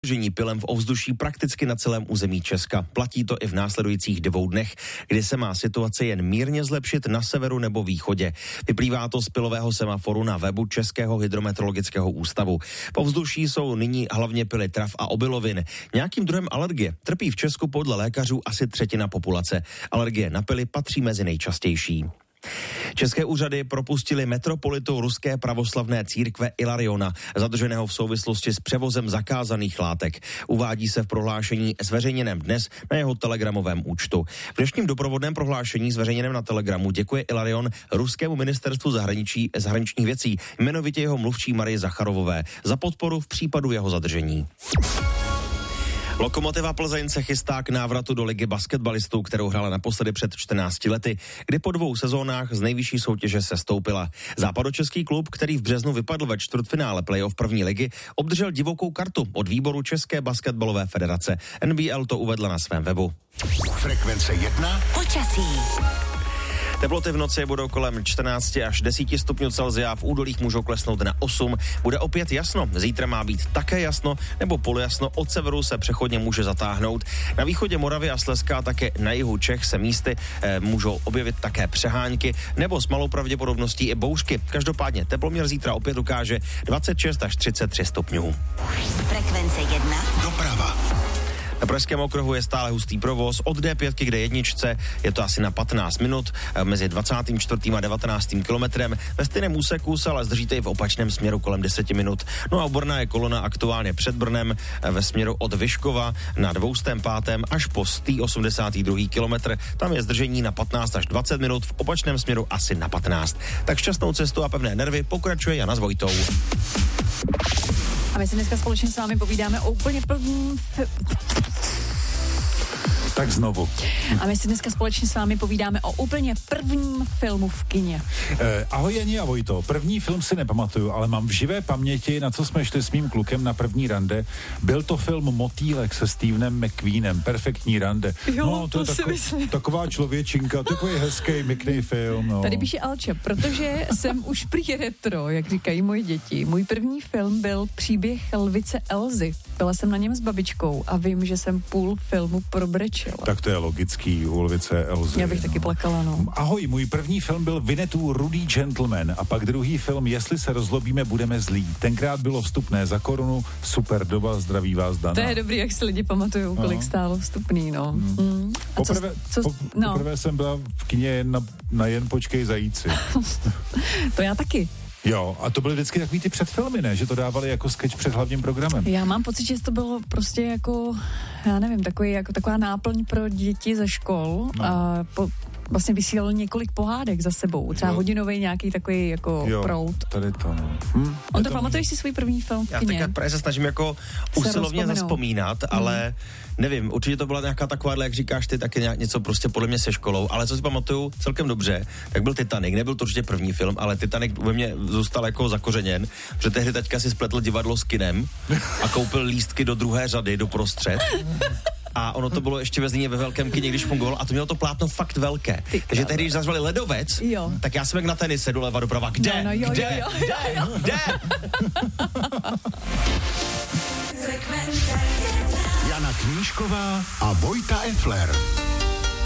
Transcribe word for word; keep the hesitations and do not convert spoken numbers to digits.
Žení pilem v ovzduší prakticky na celém území Česka. Platí to i v následujících dvou dnech, kdy se má situace jen mírně zlepšit na severu nebo východě. Vyplývá to z pilového semaforu na webu Českého hydrometeorologického ústavu. V ovzduší jsou nyní hlavně pily trav a obilovin. Nějakým druhem alergie trpí v Česku podle lékařů asi třetina populace. Alergie na pily patří mezi nejčastější. České úřady propustili metropolitu ruské pravoslavné církve Ilariona, zadrženého v souvislosti s převozem zakázaných látek. Uvádí se v prohlášení zveřejněném dnes na jeho telegramovém účtu. V dnešním doprovodném prohlášení zveřejněném na Telegramu děkuje Ilarion ruskému ministerstvu zahraničí, zahraničních věcí, jmenovitě jeho mluvčí Marii Zacharovové, za podporu v případu jeho zadržení. Lokomotiva Plzeň se chystá k návratu do ligy basketbalistů, kterou hrála naposledy před čtrnácti lety, kdy po dvou sezónách z nejvyšší soutěže sestoupila. Západočeský klub, který v březnu vypadl ve čtvrtfinále playoff první ligy, obdržel divokou kartu od výboru České basketbalové federace. N B L to uvedla na svém webu. Frekvence jedna. Počasí. Teploty v noci budou kolem čtrnáct až deset stupňů Celsia, v údolích můžou klesnout na osm. Bude opět jasno, zítra má být také jasno nebo polojasno, od severu se přechodně může zatáhnout. Na východě Moravy a Slezska a také na jihu Čech se místy eh, můžou objevit také přehánky nebo s malou pravděpodobností i bouřky. Každopádně teploměr zítra opět ukáže dvacet šest až třicet tři stupňů. Frekvence jedna. Doprava. Na Pražském okruhu je stále hustý provoz. Od D pět k D jedna je to asi na patnáct minut mezi dvacátým čtvrtým a devatenáctým kilometrem. Ve stejném úseku se ale zdržíte i v opačném směru kolem deset minut. No a oborná je kolona aktuálně před Brnem ve směru od Vyškova na dvoustém pátém až po sto osmdesátý druhý kilometr. Tam je zdržení na patnáct až dvacet minut, v opačném směru asi na patnáct. Tak šťastnou cestu a pevné nervy pokračuje Jana s Vojtou. A my si dneska společně s vámi povídáme o úplně prvním... F... Tak znovu. A my si dneska společně s vámi povídáme o úplně prvním filmu v kině. Eh, ahoj Jani a Vojto, první film si nepamatuju, ale mám v živé paměti, na co jsme šli s mým klukem na první rande. Byl to film Motýlek se Stevenem McQueenem, perfektní rande. Jo, no, to, to je tako, taková člověčinka, takový hezký, mikný film. No. Tady píše Alča, protože jsem už prý retro, jak říkají moje děti. Můj první film byl Příběh lvice Elzy. Byla jsem na něm s babičkou a vím, že jsem půl filmu probrečela. Tak to je logický, u lvice Elzy. Já bych no. taky plakala, no. Ahoj, můj první film byl Winnetou Rudý gentleman a pak druhý film Jestli se rozlobíme, budeme zlí. Tenkrát bylo vstupné za korunu, super doba, zdraví vás Dana. To je dobrý, jak si lidi pamatujou, kolik no. stálo vstupný, no. Hmm. Hmm. A poprvé, co, co, po, no. poprvé jsem byla v kině jen na, na Jen počkej zajíci. To já taky. Jo, a to byly vždycky takový ty předfilmy, ne? Že to dávali jako sketch před hlavním programem. Já mám pocit, že to bylo prostě jako, já nevím, takový, jako taková náplň pro děti ze škol no. a po, vlastně vysílal několik pohádek za sebou. Třeba hodinový nějaký takový jako jo, proud. Tady to, no. Hm, On to, to pamatuješ si svůj první film v kině? Já tak právě se snažím jako usilovně zaspomínat, ale hmm. nevím, určitě to byla nějaká taková, jak říkáš ty, taky nějak něco prostě podle mě se školou, ale co si pamatuju celkem dobře, tak byl Titanic, nebyl to určitě první film, ale Titanic ve mně zůstal jako zakořeněn, protože tehdy taťka si spletl divadlo s kinem a koupil lístky do druhé řady, do prostřed. A ono to bylo ještě ve Zlíně ve velkém kině, když fungovalo, a to mělo to plátno fakt velké. Ty, Takže tehdy, když zazvali Ledovec, jo. tak já jsem jak na tenise doleva doprava. Kde? No, no, jo, Kde? Jo, jo, Kde? jo, jo. Kde? Jana Knížková a Vojta Efler.